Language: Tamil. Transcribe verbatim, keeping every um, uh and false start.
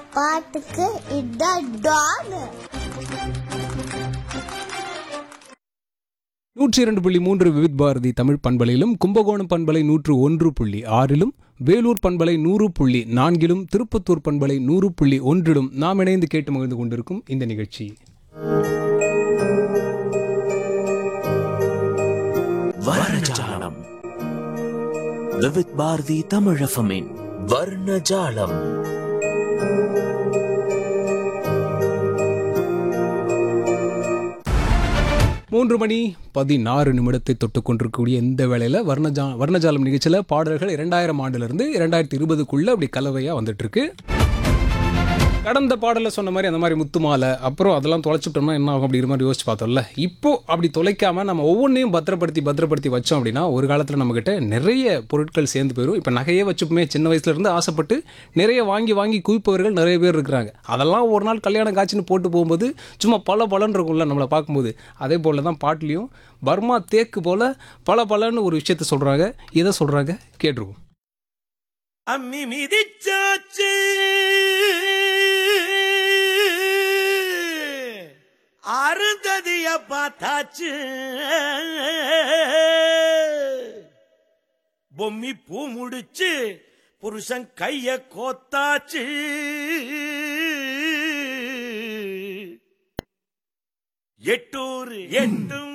பாட்டுக்கு இதான் டான். நூற்றி இரண்டு புள்ளி மூன்று விவித் பாரதி தமிழ் பண்பலையிலும், கும்பகோணம் பண்பலை நூற்று ஒன்று புள்ளி ஆறிலும், வேலூர் பண்பலை நூறு புள்ளி நான்கிலும், திருப்பத்தூர் பண்பலை நூறு புள்ளி ஒன்றிலும் நாம் இணைந்து கேட்டு மகிழ்ந்து கொண்டிருக்கும் இந்த நிகழ்ச்சி வர்ணஜாலம். விவித் பாரதி தமிழ் எஃப்எம்மின் வர்ணஜாலம். மூன்று மணி பதினாறு நிமிடத்தை தொட்டு கொண்டிருக்கக்கூடிய இந்த வேளையில் வர்ணஜா வர்ணஜாலம் நிகழ்ச்சியில் பாடல்கள் இரண்டாயிரம் ஆண்டிலிருந்து இரண்டாயிரத்தி இருபதுக்குள்ளே அப்படி கலவையாக வந்துட்டு இருக்கு. கடந்த பாடலில் சொன்ன மாதிரி அந்த மாதிரி முத்து மாலை அப்புறம் அதெல்லாம் தொலைச்சிட்டோம்னா என்ன ஆகும் அப்படிங்கிற மாதிரி யோசிச்சு பார்த்தோம்ல. இப்போ அப்படி தொலைக்காமல் நம்ம ஒவ்வொன்றையும் பத்திரப்படுத்தி பத்திரப்படுத்தி வச்சோம் அப்படின்னா ஒரு காலத்தில் நம்மக்கிட்ட நிறைய பொருட்கள் சேர்ந்து போயிடும். இப்போ நகையே வச்சுப்போமே, சின்ன வயசுலேருந்து ஆசைப்பட்டு நிறைய வாங்கி வாங்கி குவிப்பவர்கள் நிறைய பேர் இருக்கிறாங்க. அதெல்லாம் ஒரு நாள் கல்யாணம் காட்சின்னு போட்டு போகும்போது சும்மா பல பலன் இருக்கும்ல நம்மளை பார்க்கும்போது. அதே போல் தான் பாட்டிலையும் பர்மா தேக்கு போல் பல பலன்னு ஒரு விஷயத்த சொல்கிறாங்க. இதை சொல்கிறாங்க, கேட்டுருவோம். அம்மி மிதிச்சாச்சு அருந்ததிய பார்த்தாச்சு, பொம்மி பூ முடிச்சு புருஷன் கைய கோத்தாச்சு, எட்டூர் எட்டும்